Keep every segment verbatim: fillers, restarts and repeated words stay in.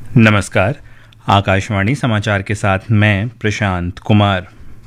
नमस्कार। आकाशवाणी समाचार के साथ मैं प्रशांत कुमार।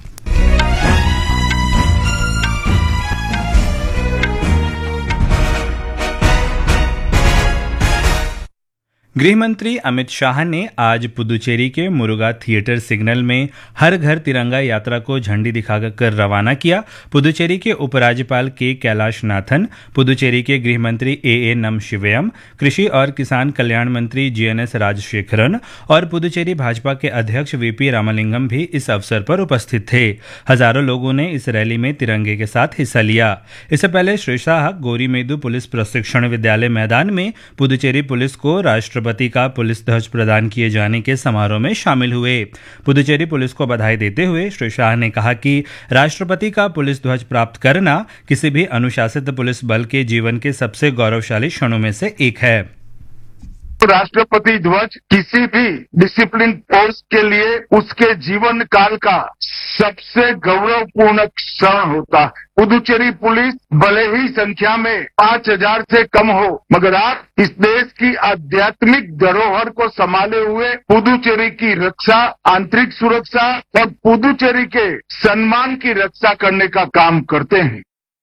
गृहमंत्री अमित शाह ने आज पुदुचेरी के मुरुगा थिएटर सिग्नल में हर घर तिरंगा यात्रा को झंडी दिखाकर रवाना किया। पुदुचेरी के उपराज्यपाल के कैलाश नाथन, पुदुचेरी के गृहमंत्री ए ए नमशिवयम, कृषि और किसान कल्याण मंत्री जी एन एस राजशेखरन और पुदुचेरी भाजपा के अध्यक्ष वी पी रामलिंगम भी इस अवसर पर उपस्थित थे। हजारों लोगों ने इस रैली में तिरंगे के साथ हिस्सा लिया। इससे पहले श्री शाह गोरीमेदु पुलिस प्रशिक्षण विद्यालय मैदान में पुदुचेरी पुलिस को राष्ट्र राष्ट्रपति का पुलिस ध्वज प्रदान किए जाने के समारोह में शामिल हुए। पुदुचेरी पुलिस को बधाई देते हुए श्री शाह ने कहा कि राष्ट्रपति का पुलिस ध्वज प्राप्त करना किसी भी अनुशासित पुलिस बल के जीवन के सबसे गौरवशाली क्षणों में से एक है। राष्ट्रपति ध्वज किसी भी डिसिप्लिन फोर्स के लिए उसके जीवन काल का सबसे गौरवपूर्ण क्षण होता है। पुदुचेरी पुलिस भले ही संख्या में पांच हजार से कम हो, मगर आप इस देश की आध्यात्मिक धरोहर को संभाले हुए पुदुचेरी की रक्षा, आंतरिक सुरक्षा और पुदुचेरी के सम्मान की रक्षा करने का काम करते हैं।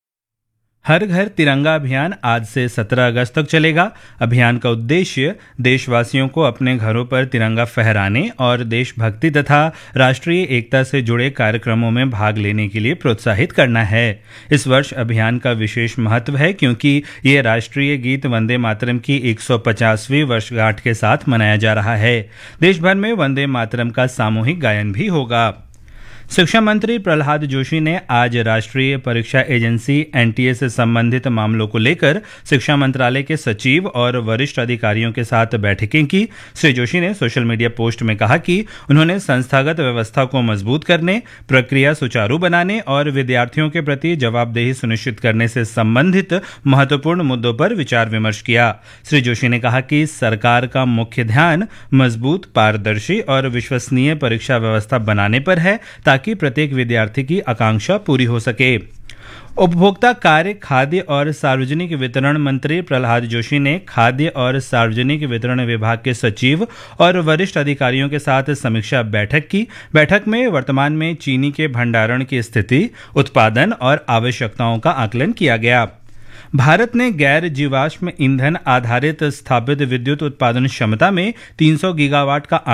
हर घर तिरंगा अभियान आज से सत्रह अगस्त तक चलेगा। अभियान का उद्देश्य देशवासियों को अपने घरों पर तिरंगा फहराने और देशभक्ति तथा राष्ट्रीय एकता से जुड़े कार्यक्रमों में भाग लेने के लिए प्रोत्साहित करना है। इस वर्ष अभियान का विशेष महत्व है क्योंकि ये राष्ट्रीय गीत वंदे मातरम की एक सौ पचासवीं वर्षगांठ के साथ मनाया जा रहा है। देश भर में वंदे मातरम का सामूहिक गायन भी होगा। शिक्षा मंत्री प्रहलाद जोशी ने आज राष्ट्रीय परीक्षा एजेंसी एन टी ए से संबंधित मामलों को लेकर शिक्षा मंत्रालय के सचिव और वरिष्ठ अधिकारियों के साथ बैठकें की। श्री जोशी ने सोशल मीडिया पोस्ट में कहा कि उन्होंने संस्थागत व्यवस्था को मजबूत करने, प्रक्रिया सुचारू बनाने और विद्यार्थियों के प्रति जवाबदेही सुनिश्चित करने से संबंधित महत्वपूर्ण मुद्दों पर विचार विमर्श किया। श्री जोशी ने कहा कि सरकार का मुख्य ध्यान मजबूत, पारदर्शी और विश्वसनीय परीक्षा व्यवस्था बनाने पर है ताकि कि प्रत्येक विद्यार्थी की आकांक्षा पूरी हो सके। उपभोक्ता कार्य, खाद्य और सार्वजनिक वितरण मंत्री प्रहलाद जोशी ने खाद्य और सार्वजनिक वितरण विभाग के सचिव और वरिष्ठ अधिकारियों के साथ समीक्षा बैठक की। बैठक में वर्तमान में चीनी के भंडारण की स्थिति, उत्पादन और आवश्यकताओं का आकलन किया गया। भारत ने गैर जीवाश्म ईंधन आधारित स्थापित विद्युत उत्पादन क्षमता में तीन सौ गीगावाट का